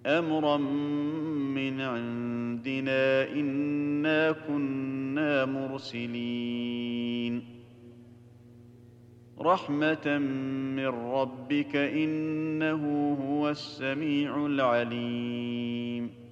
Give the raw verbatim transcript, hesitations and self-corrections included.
أمرا من عندنا إنا كنا مرسلين رحمة من ربك إنه هو السميع العليم